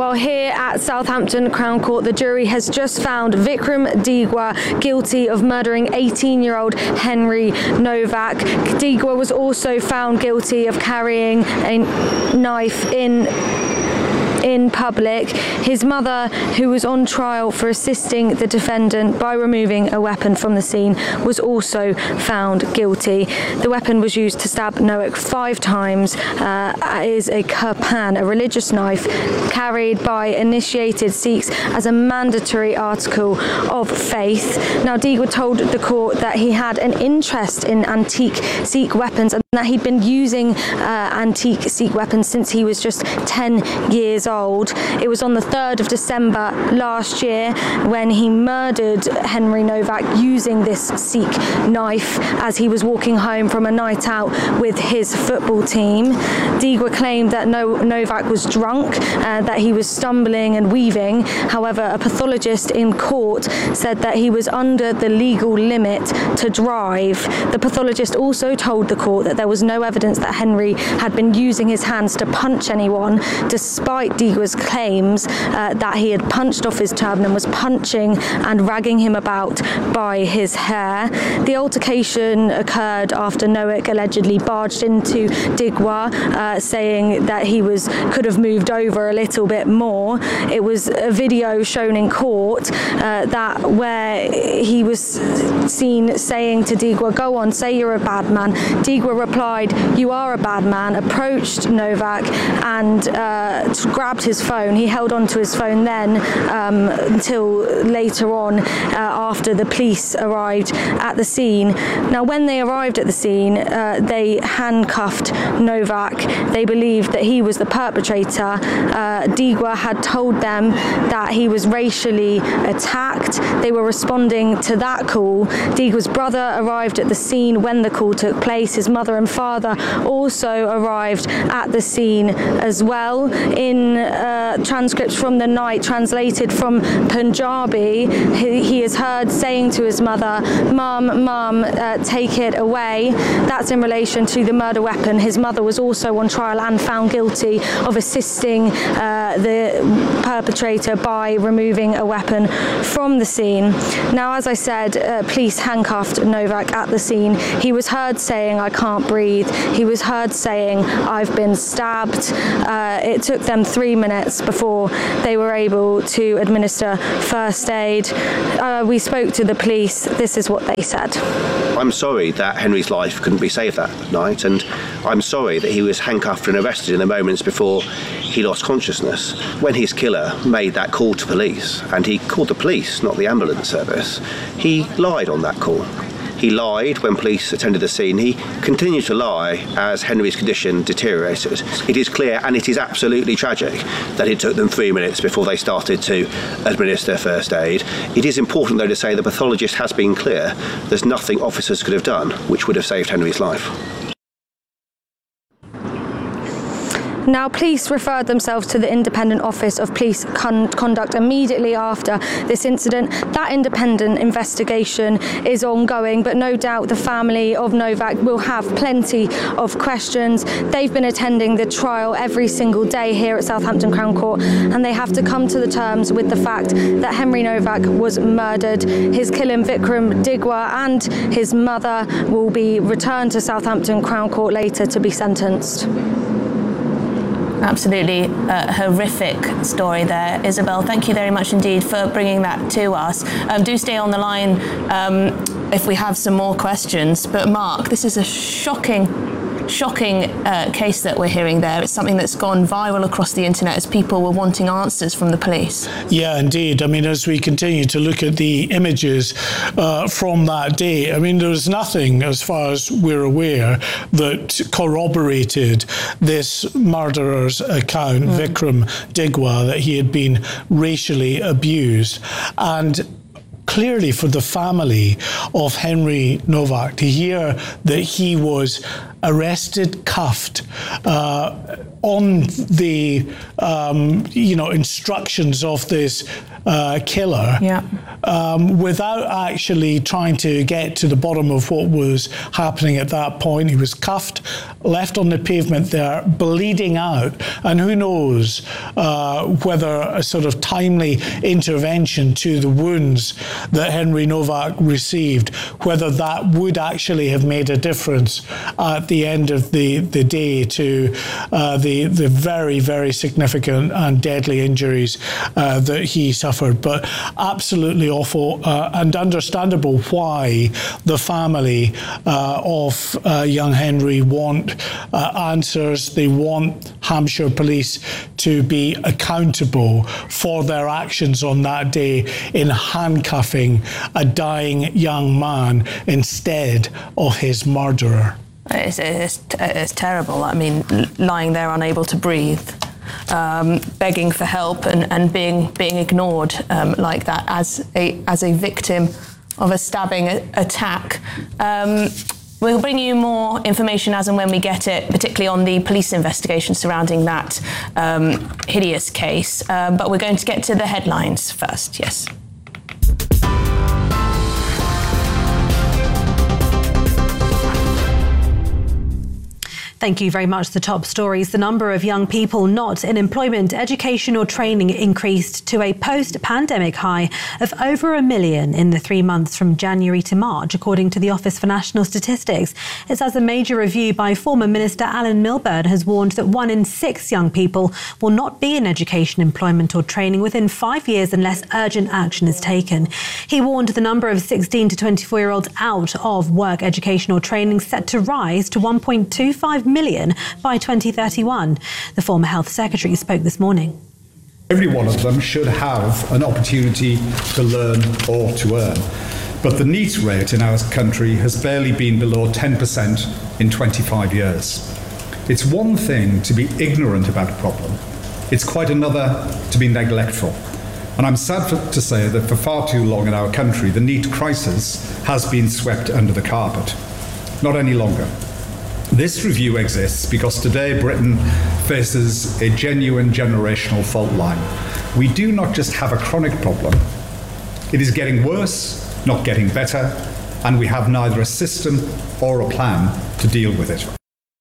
Well, here at Southampton Crown Court, the jury has just found Vikram Digwa guilty of murdering 18-year-old Henry Novak. Digwa was also found guilty of carrying a knife in public. His mother, who was on trial for assisting the defendant by removing a weapon from the scene, was also found guilty. The weapon was used to stab Noak 5 times. Is a kirpan, a religious knife carried by initiated Sikhs as a mandatory article of faith. Now, Digwa told the court that he had an interest in antique Sikh weapons and that he'd been using antique Sikh weapons since he was just 10 years old. It was on the 3rd of December last year when he murdered Henry Novak using this Sikh knife as he was walking home from a night out with his football team. Digwa claimed that Novak was drunk, that he was stumbling and weaving. However, a pathologist in court said that he was under the legal limit to drive. The pathologist also told the court that there was no evidence that Henry had been using his hands to punch anyone, despite Digwa's claims that he had punched off his turban and was punching and ragging him about by his hair. The altercation occurred after Noak allegedly barged into Digwa, saying that he could have moved over a little bit more. It was a video shown in court where he was seen saying to Digwa, "Go on, say you're a bad man." Digwa replied, "You are a bad man," approached Novak and grabbed his phone. He held on to his phone then until later on after the police arrived at the scene. Now, when they arrived at the scene, they handcuffed Novak. They believed that he was the perpetrator. Digwa had told them that he was racially attacked. They were responding to that call. Digwa's brother arrived at the scene when the call took place. His mother and father also arrived at the scene as well. In transcripts from the night translated from Punjabi, he is heard saying to his mother, Mum, take it away." That's in relation to the murder weapon. His mother was also on trial and found guilty of assisting the perpetrator by removing a weapon from the scene. Now, as I said, police handcuffed Novak at the scene. He was heard saying, "I can't breathe." He was heard saying, "I've been stabbed." It took them 3 minutes before they were able to administer first aid. We spoke to the police. This is what they said. "I'm sorry that Henry's life couldn't be saved that night, and I'm sorry that he was handcuffed and arrested in the moments before he lost consciousness. When his killer made that call to police, and he called the police, not the ambulance service, he lied on that call. He lied when police attended the scene. He continued to lie as Henry's condition deteriorated. It is clear, and it is absolutely tragic, that it took them 3 minutes before they started to administer first aid. It is important, though, to say the pathologist has been clear. There's nothing officers could have done which would have saved Henry's life. Now, police referred themselves to the Independent Office of Police Conduct immediately after this incident. That independent investigation is ongoing, but no doubt the family of Novak will have plenty of questions. They've been attending the trial every single day here at Southampton Crown Court, and they have to come to the terms with the fact that Henry Novak was murdered. His killer, Vikram Digwa, and his mother will be returned to Southampton Crown Court later to be sentenced. Absolutely horrific story there, Isabel. Thank you very much indeed for bringing that to us. Do stay on the line if we have some more questions. But Mark, this is a shocking case that we're hearing there. It's something that's gone viral across the internet as people were wanting answers from the police. Yeah, indeed. I mean, as we continue to look at the images from that day, I mean, there was nothing, as far as we're aware, that corroborated this murderer's account, Vikram Digwa, that he had been racially abused. And clearly for the family of Henry Novak to hear that he was arrested, cuffed, on the instructions of this killer, without actually trying to get to the bottom of what was happening at that point. He was cuffed, left on the pavement there, bleeding out, and who knows whether a sort of timely intervention to the wounds that Henry Novak received, whether that would actually have made a difference at the end of the day to the very, very significant and deadly injuries that he suffered. But absolutely awful and understandable why the family of young Henry want answers. They want Hampshire Police to be accountable for their actions on that day in handcuffing a dying young man instead of his murderer. It's terrible. I mean, lying there unable to breathe, begging for help and being ignored like that as a victim of a stabbing attack. We'll bring you more information as and when we get it, particularly on the police investigation surrounding that hideous case. But we're going to get to the headlines first, yes. Thank you very much. The top stories. The number of young people not in employment, education or training increased to a post-pandemic high of over 1 million in the 3 months from January to March, according to the Office for National Statistics. It's as a major review by former Minister Alan Milburn has warned that 1 in 6 young people will not be in education, employment or training within 5 years unless urgent action is taken. He warned the number of 16 to 24-year-olds out of work, education or training set to rise to 1.25 million by 2031. The former Health Secretary spoke this morning. Every one of them should have an opportunity to learn or to earn. But the NEET rate in our country has barely been below 10% in 25 years. It's one thing to be ignorant about a problem. It's quite another to be neglectful. And I'm sad to say that for far too long in our country, the NEET crisis has been swept under the carpet. Not any longer. This review exists because today Britain faces a genuine generational fault line. We do not just have a chronic problem, it is getting worse, not getting better, and we have neither a system or a plan to deal with it.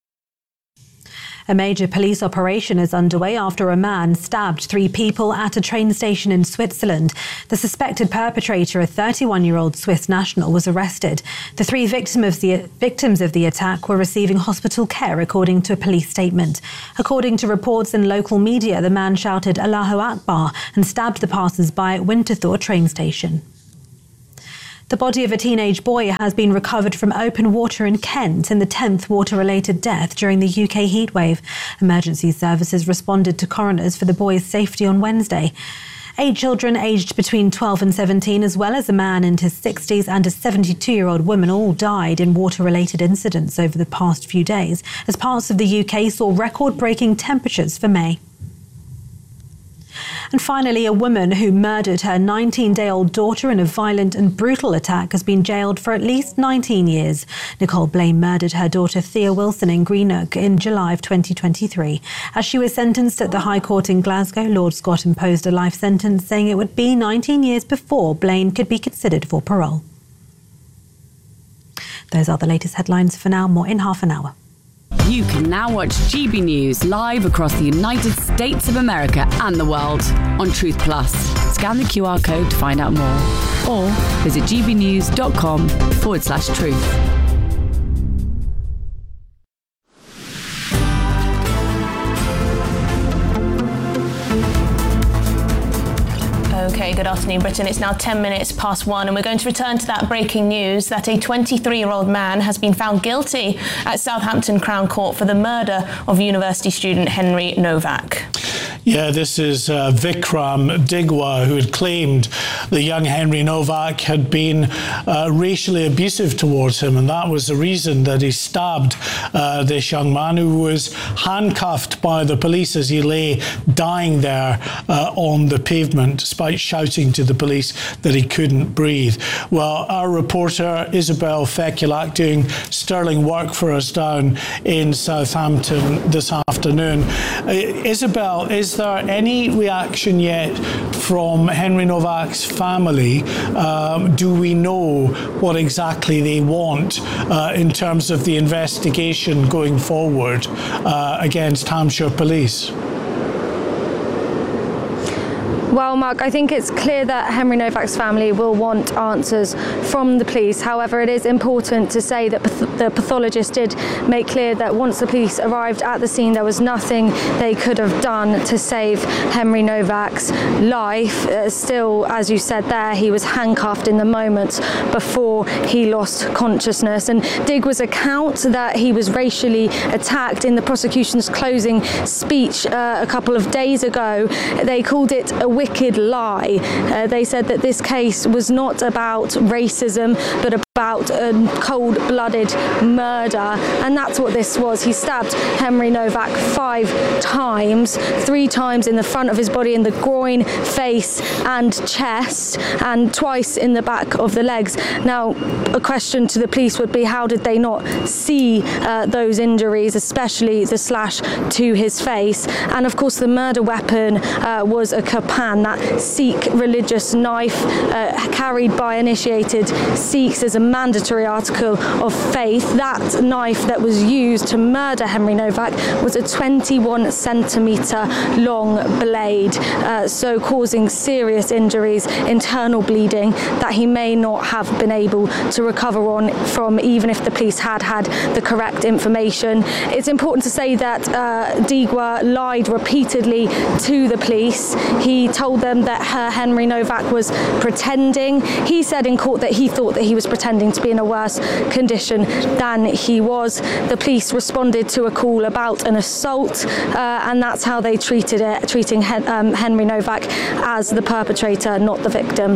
A major police operation is underway after a man stabbed 3 people at a train station in Switzerland. The suspected perpetrator, a 31-year-old Swiss national, was arrested. The 3 victims of the attack were receiving hospital care, according to a police statement. According to reports in local media, the man shouted Allahu Akbar and stabbed the passers-by at Winterthur train station. The body of a teenage boy has been recovered from open water in Kent in the 10th water-related death during the UK heatwave. Emergency services responded to coroners for the boy's safety on Wednesday. 8 children aged between 12 and 17, as well as a man in his 60s and a 72-year-old woman, all died in water-related incidents over the past few days, as parts of the UK saw record-breaking temperatures for May. And finally, a woman who murdered her 19-day-old daughter in a violent and brutal attack has been jailed for at least 19 years. Nicole Blaine murdered her daughter Thea Wilson in Greenock in July of 2023. As she was sentenced at the High Court in Glasgow, Lord Scott imposed a life sentence, saying it would be 19 years before Blaine could be considered for parole. Those are the latest headlines for now. More in half an hour. You can now watch GB News live across the United States of America and the world on Truth Plus. Scan the QR code to find out more or visit gbnews.com/truth. Okay, good afternoon, Britain. It's now 10 minutes past 1, and we're going to return to that breaking news that a 23-year-old man has been found guilty at Southampton Crown Court for the murder of university student Henry Novak. Yeah, this is Vikram Digwa, who had claimed that young Henry Novak had been racially abusive towards him, and that was the reason that he stabbed this young man, who was handcuffed by the police as he lay dying there on the pavement, despite shouting to the police that he couldn't breathe. Well, our reporter Isabel Fekulak, doing sterling work for us down in Southampton this afternoon. Isabel, is there any reaction yet from Henry Novak's family? Do we know what exactly they want in terms of the investigation going forward against Hampshire Police? Well, Mark, I think it's clear that Henry Novak's family will want answers from the police. However, it is important to say that the pathologist did make clear that once the police arrived at the scene, there was nothing they could have done to save Henry Novak's life. Still, as you said there, he was handcuffed in the moments before he lost consciousness. And Digwa's account that he was racially attacked in the prosecution's closing speech a couple of days ago, they called it a wicked lie. They said that this case was not about racism, but about cold-blooded murder, and that's what this was. He stabbed Henry Novak 5 times, 3 times in the front of his body, in the groin, face and chest, and twice in the back of the legs. Now, a question to the police would be, how did they not see those injuries, especially the slash to his face? And of course, the murder weapon was a Kapan, that Sikh religious knife carried by initiated Sikhs as a mandatory article of faith. That knife that was used to murder Henry Novak was a 21 centimetre long blade, so causing serious injuries, internal bleeding that he may not have been able to recover from, even if the police had the correct information. It's important to say that Digwa lied repeatedly to the police. He told them that Henry Novak was pretending. He said in court that he thought that he was pretending to be in a worse condition than he was. The police responded to a call about an assault, and that's how they treated it, treating Henry Novak as the perpetrator, not the victim.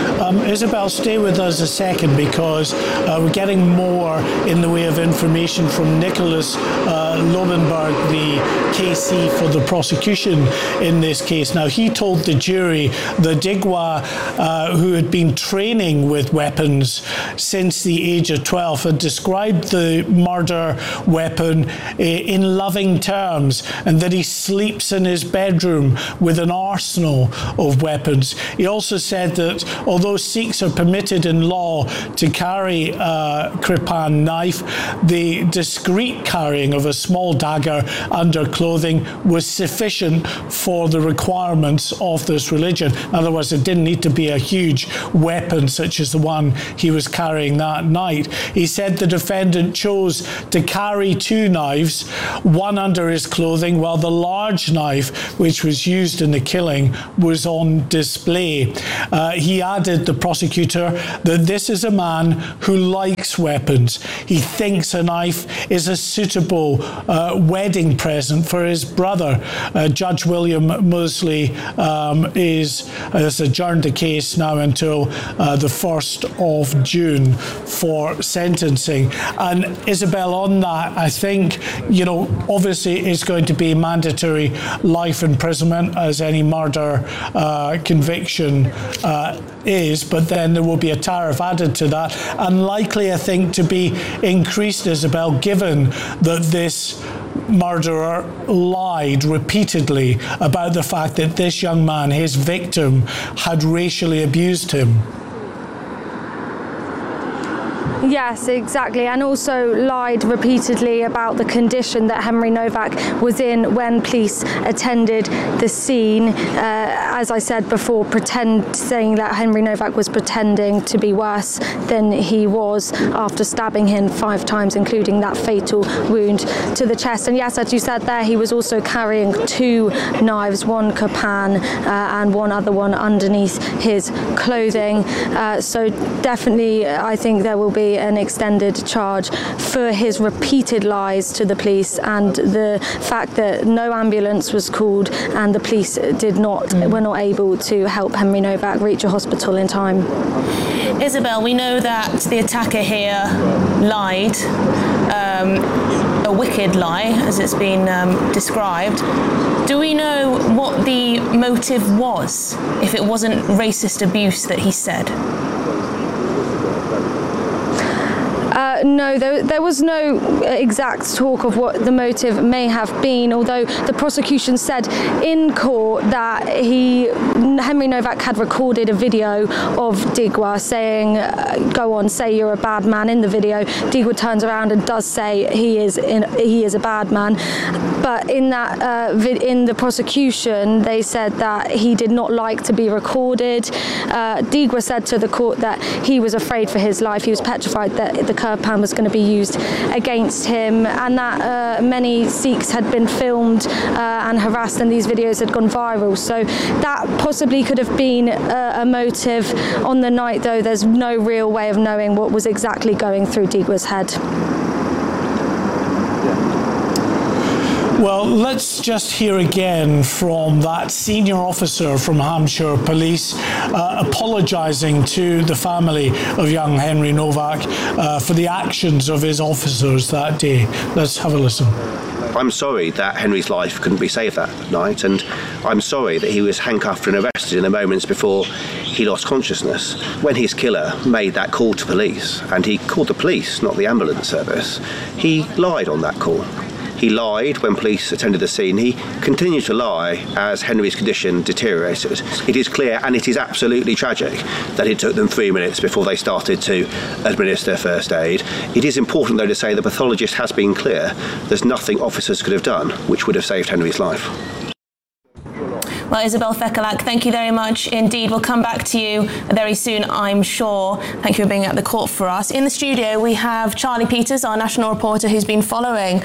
Isabel, stay with us a second, because we're getting more in the way of information from Nicholas Lobenberg, the KC for the prosecution in this case. Now, he told the jury that Digwa, who had been training with weapons since the age of 12, had described the murder weapon in loving terms, and that he sleeps in his bedroom with an arsenal of weapons. He also said that although Sikhs are permitted in law to carry a Kripan knife, the discreet carrying of a small dagger under clothing was sufficient for the requirements of this religion. In other words, it didn't need to be a huge weapon such as the one he was carrying that night. He said the defendant chose to carry 2 knives, one under his clothing, while the large knife, which was used in the killing, was on display. He added, the prosecutor, that this is a man who likes weapons. He thinks a knife is a suitable wedding present for his brother. Judge William Mosley has adjourned the case now until the 1st of June for sentencing. And Isabel, on that, I think, obviously it's going to be mandatory life imprisonment, as any murder conviction is, but then there will be a tariff added to that, and likely, I think, to be increased, Isabel, given that this murderer lied repeatedly about the fact that this young man, his victim, had racially abused him. Yes, exactly, and also lied repeatedly about the condition that Henry Novak was in when police attended the scene. As I said before, saying that Henry Novak was pretending to be worse than he was after stabbing him 5 times, including that fatal wound to the chest. And yes, as you said there, he was also carrying 2 knives, one Kapan and one other one underneath his clothing. So definitely, I think there will be possibly an extended charge for his repeated lies to the police and the fact that no ambulance was called and the police were not able to help Henry Novak reach a hospital in time. Isabel, we know that the attacker here lied, a wicked lie, as it's been described. Do we know what the motive was, if it wasn't racist abuse that he said? No, there was no exact talk of what the motive may have been, although the prosecution said in court that Henry Novak had recorded a video of Digwa saying, go on, say you're a bad man in the video. Digwa turns around and does say he is a bad man. But in that in the prosecution, they said that he did not like to be recorded. Digwa said to the court that he was afraid for his life. He was petrified that the curb pan was going to be used against him, and that many Sikhs had been filmed and harassed, and these videos had gone viral. So that possibly could have been a motive. On the night, though, there's no real way of knowing what was exactly going through Digwa's head. Well, let's just hear again from that senior officer from Hampshire Police apologising to the family of young Henry Novak for the actions of his officers that day. Let's have a listen. I'm sorry that Henry's life couldn't be saved that night, and I'm sorry that he was handcuffed and arrested in the moments before he lost consciousness. When his killer made that call to police, and he called the police, not the ambulance service, he lied on that call. He lied when police attended the scene. He continued to lie as Henry's condition deteriorated. It is clear, and it is absolutely tragic, that it took them 3 minutes before they started to administer first aid. It is important, though, to say the pathologist has been clear. There's nothing officers could have done which would have saved Henry's life. Well, Isabel Fekalak, thank you very much indeed. We'll come back to you very soon, I'm sure. Thank you for being at the court for us. In the studio, we have Charlie Peters, our national reporter, who's been following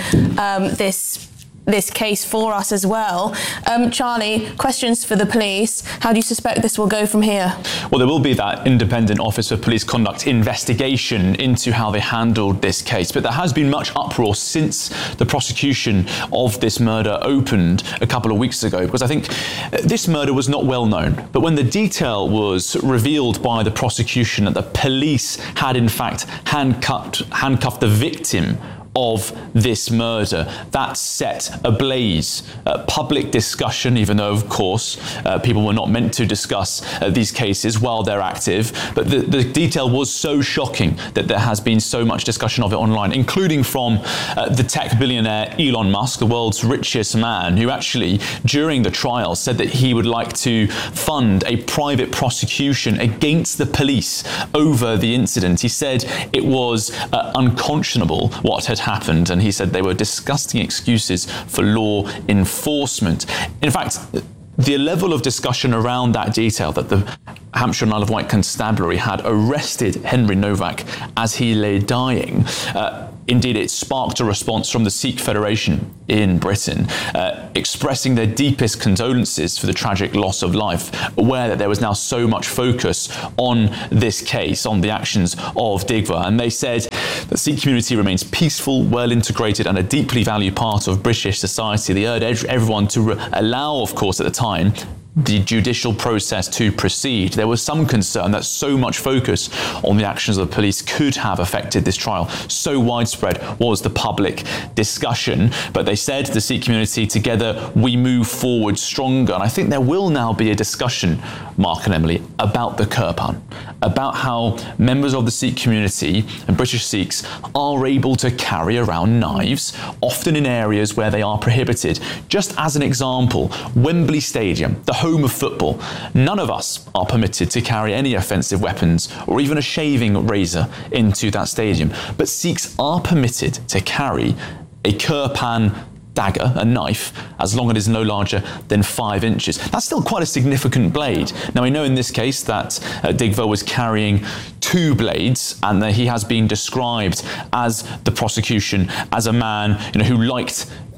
this case for us as well. Charlie, questions for the police. How do you suspect this will go from here? Well, there will be that independent Office of Police Conduct investigation into how they handled this case. But there has been much uproar since the prosecution of this murder opened a couple of weeks ago, because I think this murder was not well known. But when the detail was revealed by the prosecution that the police had in fact handcuffed the victim of this murder, that set ablaze public discussion, even though, of course, people were not meant to discuss these cases while they're active. But the detail was so shocking that there has been so much discussion of it online, including from the tech billionaire Elon Musk, the world's richest man, who actually, during the trial, said that he would like to fund a private prosecution against the police over the incident. He said it was unconscionable what had happened, and he said they were disgusting excuses for law enforcement. In fact, the level of discussion around that detail, that the Hampshire and Isle of Wight Constabulary had arrested Henry Novak as he lay dying, indeed, it sparked a response from the Sikh Federation in Britain, expressing their deepest condolences for the tragic loss of life, aware that there was now so much focus on this case, on the actions of Digwa. And they said the Sikh community remains peaceful, well integrated, and a deeply valued part of British society. They urged everyone to allow, of course, at the time, the judicial process to proceed. There was some concern that so much focus on the actions of the police could have affected this trial. So widespread was the public discussion. But they said, the Sikh community, together we move forward stronger. And I think there will now be a discussion, Mark and Emily, about the Kirpan, about how members of the Sikh community and British Sikhs are able to carry around knives, often in areas where they are prohibited. Just as an example, Wembley Stadium, the home of football, none of us are permitted to carry any offensive weapons or even a shaving razor into that stadium. But Sikhs are permitted to carry a Kirpan dagger, a knife, as long as it is no larger than 5 inches. That's still quite a significant blade. Now, we know in this case that Digwa was carrying 2 blades, and that he has been described as the prosecution as a man, who liked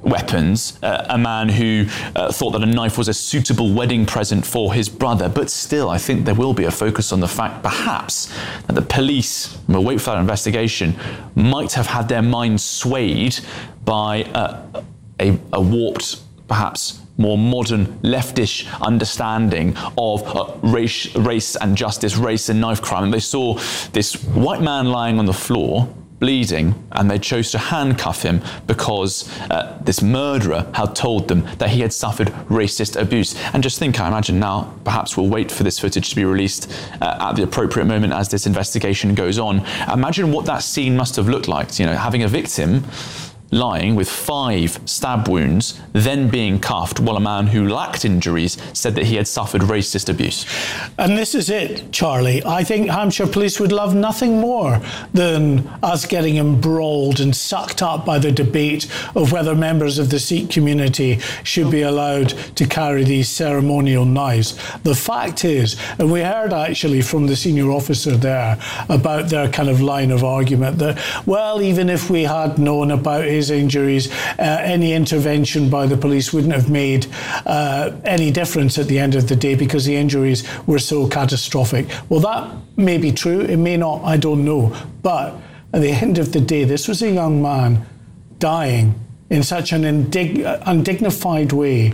weapons, a man who thought that a knife was a suitable wedding present for his brother. But still, I think there will be a focus on the fact, perhaps, that the police, we'll wait for that investigation, might have had their minds swayed by a warped, perhaps more modern leftish understanding of race and justice, race and knife crime. And they saw this white man lying on the floor, bleeding, and they chose to handcuff him because this murderer had told them that he had suffered racist abuse. And just think, I imagine now, perhaps we'll wait for this footage to be released at the appropriate moment as this investigation goes on. Imagine what that scene must have looked like, having a victim lying with 5 stab wounds, then being cuffed, while a man who lacked injuries said that he had suffered racist abuse. And this is it, Charlie. I think Hampshire Police would love nothing more than us getting embroiled and sucked up by the debate of whether members of the Sikh community should be allowed to carry these ceremonial knives. The fact is, and we heard actually from the senior officer there about their kind of line of argument that, well, even if we had known about his injuries, any intervention by the police wouldn't have made any difference at the end of the day because the injuries were so catastrophic. Well, that may be true, it may not, I don't know. But at the end of the day, this was a young man dying in such an undignified way,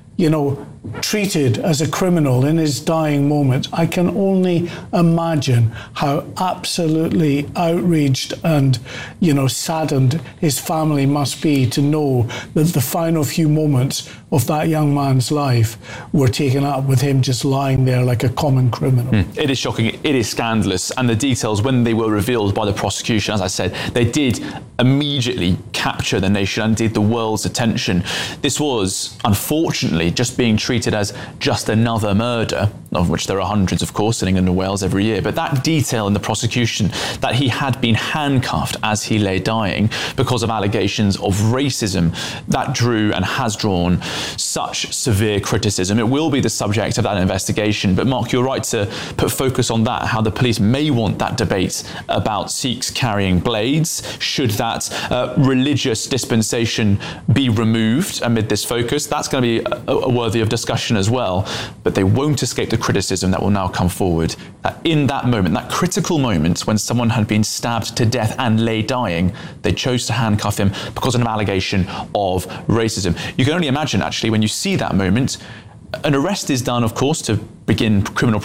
treated as a criminal in his dying moments. I can only imagine how absolutely outraged and, saddened his family must be to know that the final few moments of that young man's life were taken up with him just lying there like a common criminal. It is shocking, it is scandalous, and the details, when they were revealed by the prosecution, as I said, they did immediately capture the nation and indeed the world's attention. This was, unfortunately, just being treated as just another murder, of which there are hundreds, of course, in England and Wales every year. But that detail in the prosecution, that he had been handcuffed as he lay dying because of allegations of racism, that drew and has drawn such severe criticism. It will be the subject of that investigation. But Mark, you're right to put focus on that, how the police may want that debate about Sikhs carrying blades. Should that religious dispensation be removed amid this focus? That's going to be worthy of discussion as well. But they won't escape the criticism that will now come forward, that in that moment, that critical moment when someone had been stabbed to death and lay dying, they chose to handcuff him because of an allegation of racism. You can only imagine, actually, when you see that moment, an arrest is done, of course, to begin criminal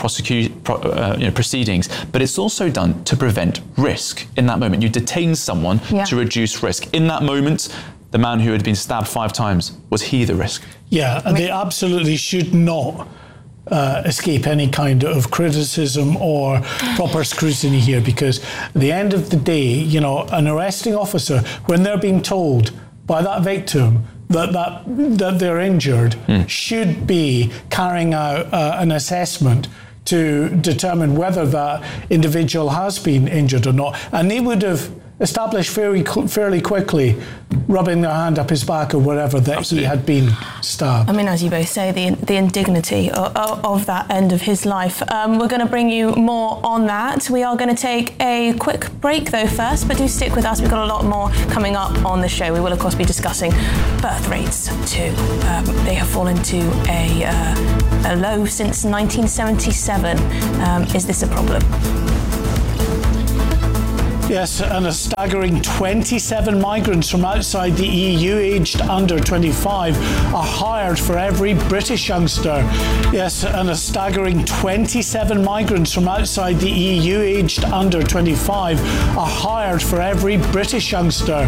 proceedings, but it's also done to prevent risk. In that moment, you detain someone to reduce risk. In that moment, the man who had been stabbed 5 times, was he the risk? Yeah, and they absolutely should not escape any kind of criticism or proper scrutiny here, because at the end of the day, an arresting officer, when they're being told by that victim that they're injured, should be carrying out an assessment to determine whether that individual has been injured or not. And they would have established fairly quickly, rubbing their hand up his back or whatever, that he had been stabbed. I mean, as you both say, the indignity of that end of his life. We're going to bring you more on that. We are going to take a quick break, though, first, but do stick with us. We've got a lot more coming up on the show. We will, of course, be discussing birth rates, too. They have fallen to a low since 1977. Is this a problem? Yes, and a staggering 27 migrants from outside the EU aged under 25 are hired for every British youngster. Yes, and a staggering 27 migrants from outside the EU aged under 25 are hired for every British youngster.